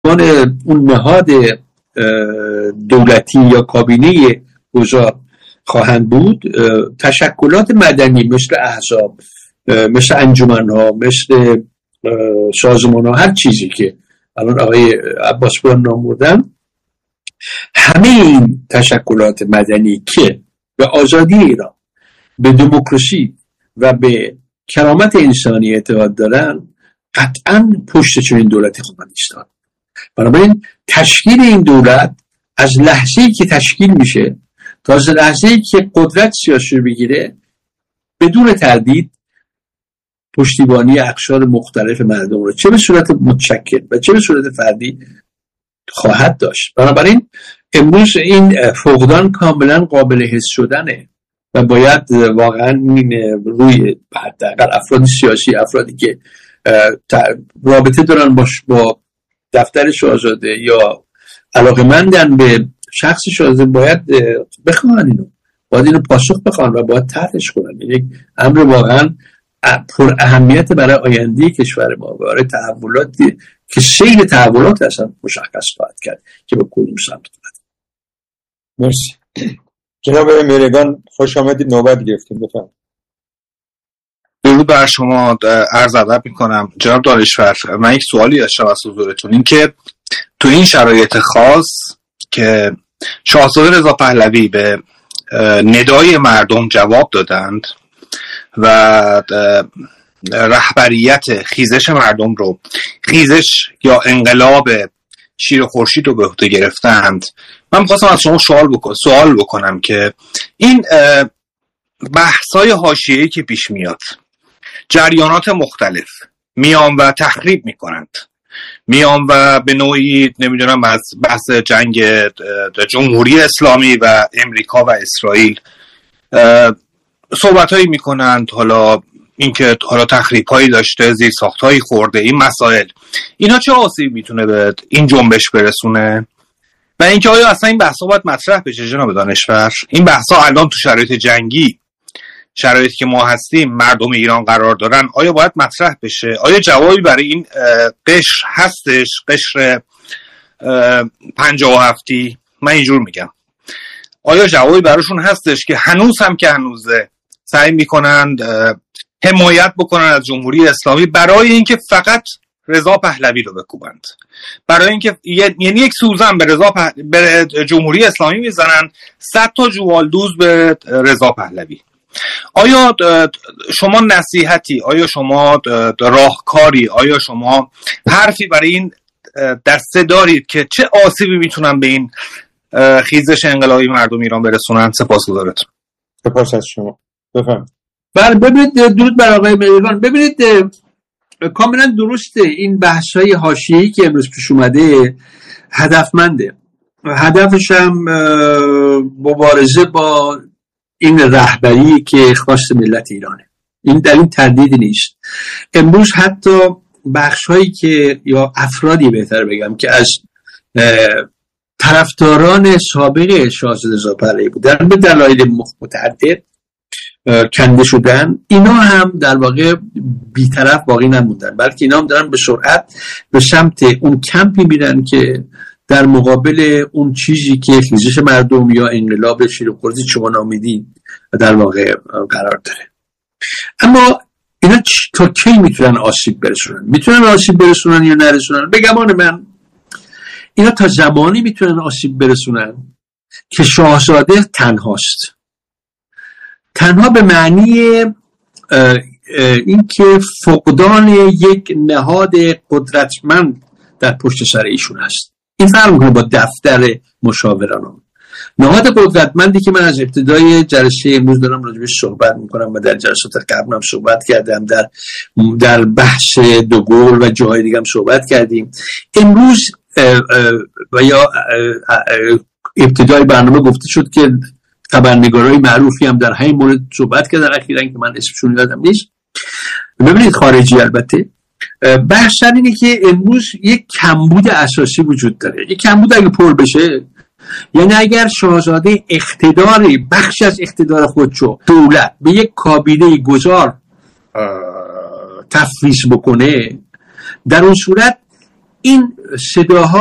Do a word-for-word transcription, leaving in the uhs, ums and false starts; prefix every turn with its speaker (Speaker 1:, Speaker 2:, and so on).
Speaker 1: اون نهاد دولتی یا کابینه گذار خواهند بود، تشکلات مدنی مثل احزاب، مثل انجمن‌ها، مثل سازمان‌ها، هر چیزی که الان آقای عباس پور نام بردن، همه این تشکلات مدنی که به آزادی ایران، به دموکراسی و به کرامت انسانی اعتقاد دارن، قطعاً پشت چنین دولتی خواهند ایستاد. بنابراین تشکیل این دولت از لحظه‌ای که تشکیل میشه تا از لحظه‌ای که قدرت سیاسی بگیره، بدون تردید پشتیبانی اقشار مختلف مردم رو چه به صورت متشکل و چه به صورت فردی خواهد داشت. بنابراین امروز این فقدان کاملا قابل حس شدنه و باید واقعا روی حداقل افراد سیاسی، افرادی که رابطه دارن باش با دفتر شاهزاده یا علاقه‌مندن به شخص شاهزاده، باید بخوان اینو، باید اینو پاسخ بخوان و باید طرحش کنن. یک امر واقعا پر اهمیت برای آینده کشور ما، برای تحولاتی که سیر تحولات اصلا مشخص خواهد کرد که به کدوم سمت بود.
Speaker 2: مرسی جناب میرگان، خوش آمدید، نوبت گرفتیم، بفرمایید.
Speaker 3: درود بر شما، عرض ادب میکنم جناب دانشور. من یک سوالی داشتم از حضورتون، این که تو این شرایط خاص که شاهزاده رضا پهلوی به ندای مردم جواب دادند و رهبریت خیزش مردم رو، خیزش یا انقلاب شیر و خورشید رو به عهده گرفتند، من می‌خواستم از شما سوال بکنم سوال بکنم که این بحث‌های حاشیه‌ای که پیش میاد، جریانات مختلف میان و تخریب میکنند، میان و به نوعی نمیدونم از بحث جنگ جمهوری اسلامی و امریکا و اسرائیل صحبت‌هایی میکنند، حالا اینکه حالا تخریب‌هایی داشته، زیرساخت‌هایی خورده، این مسائل، اینا چه آسیبی میتونه به این جنبش برسونه؟ و اینکه آیا اصلا این بحث‌ها باید مطرح بشه جناب دانشور؟ این بحث‌ها الان تو شرایط جنگی، شرایطی که ما هستیم، مردم ایران قرار دارن، آیا باید مطرح بشه؟ آیا جوابی برای این قشر هستش؟ قشر پنجاه و هفتی، من اینجور میگم، آیا جوابی براشون هستش که هنوز هم که هنوزه سعی میکنند حمایت بکنن از جمهوری اسلامی برای اینکه فقط رضا پهلوی رو بکوبند، برای اینکه یعنی یک سوزن به رضا په... به جمهوری اسلامی میزنن، صد تا جوالدوز به رضا پهلوی. آیا شما نصیحتی، آیا شما راهکاری، آیا شما حرفی برای این دسته دارید که چه آسیبی میتونن به این خیزش انقلابی مردم ایران برسونن؟ سپاسگزارتون.
Speaker 2: سپاس از شما، بفرمایید.
Speaker 1: بله، ببینید، درود بر آقای میرگان. ببینید کاملا درسته، این بحث‌های حاشیه‌ای که امروز پیش اومده هدفمنده، هدفش هم مبارزه با این رهبری که خواست ملت ایرانه، این در این تردیدی نیست. امروز حتی بخش‌هایی که یا افرادی بهتر بگم که از طرفداران سابق شاهزاده رضا پهلوی بودن، به دلایل متعدد کنده شدن، اینا هم در واقع بی‌طرف باقی نموندن، بلکه اینا هم دارن به سرعت به سمت اون کمپی میرن که در مقابل اون چیزی که خیزش مردم یا انقلاب شیر و خورشید شما نامیدین در واقع قرار داره. اما اینا تا کی میتونن آسیب برسونن؟ میتونن آسیب برسونن یا نرسونن؟ به گمان من اینا تا زمانی میتونن آسیب برسونن که شاهزاده تنهاست، تنها به معنی این که فقدان یک نهاد قدرتمند در پشت سر ایشون هست. این فرق میکنه با دفتر مشاوران. نهاد قدرتمندی که من از ابتدای جلسه امروز دارم راجبش صحبت میکنم و در جلسات قبل هم صحبت کردم، در در بحث دوگل و جاهای دیگه هم صحبت کردیم. امروز و یا ابتدای برنامه گفته شد که خبرنگارای معروفی هم در همین مورد صحبت کردن اخیراً که من اسمشون یادم نیست، ببینید خارجی، البته بحث اینه که امروز یک کمبود اساسی وجود داره. یک کمبود اگه پر بشه، یعنی اگر شاهزاده اقتداری، بخش از اقتدار خودشو دولت به یک کابینه گذار تفویض بکنه، در اون صورت این صداها